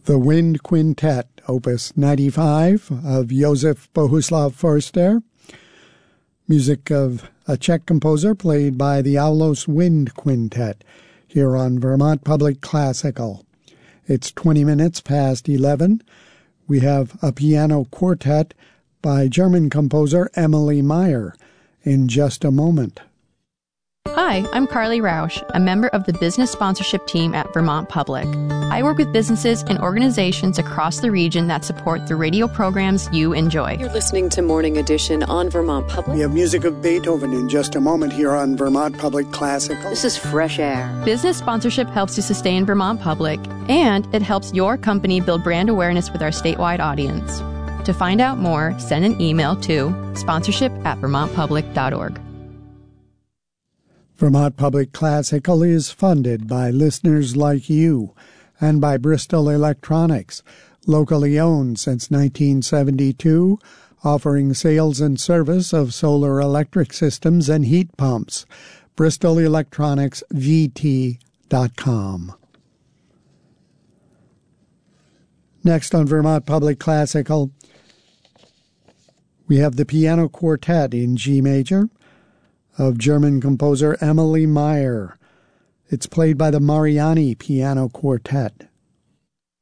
The Wind Quintet, Opus 95 of Josef Bohuslav Forster. Music of a Czech composer played by the Aulos Wind Quintet here on Vermont Public Classical. It's 20 minutes past 11. We have a piano quartet by German composer Emily Meyer in just a moment. Hi, I'm Carly Rausch, a member of the business sponsorship team at Vermont Public. I work with businesses and organizations across the region that support the radio programs you enjoy. You're listening to Morning Edition on Vermont Public. We have music of Beethoven in just a moment here on Vermont Public Classical. This is Fresh Air. Business sponsorship helps to sustain Vermont Public, and it helps your company build brand awareness with our statewide audience. To find out more, send an email to sponsorship@vermontpublic.org. Vermont Public Classical is funded by listeners like you and by Bristol Electronics, locally owned since 1972, offering sales and service of solar electric systems and heat pumps. BristolElectronicsVT.com. Next on Vermont Public Classical, we have the piano quartet in G major of German composer Emily Meyer. It's played by the Mariani Piano Quartet.